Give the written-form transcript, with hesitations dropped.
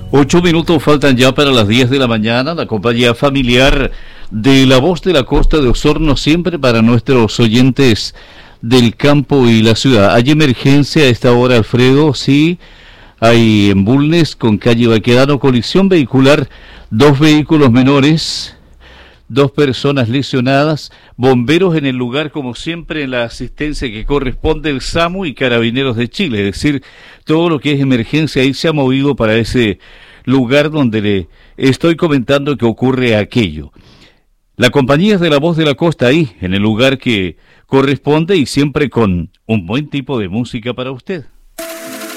8 minutos faltan ya para las 10 de la mañana. La compañía familiar de La Voz de la Costa de Osorno, siempre para nuestros oyentes del campo y la ciudad. ¿Hay emergencia a esta hora, Alfredo? Sí, hay en Bulnes con calle Baquedano, colisión vehicular, 2 vehículos menores, 2 personas lesionadas, bomberos en el lugar, como siempre, en la asistencia que corresponde el SAMU y Carabineros de Chile. Es decir, todo lo que es emergencia ahí se ha movido para ese lugar donde le estoy comentando que ocurre aquello. La compañía es de La Voz de la Costa ahí, en el lugar que corresponde y siempre con un buen tipo de música para usted.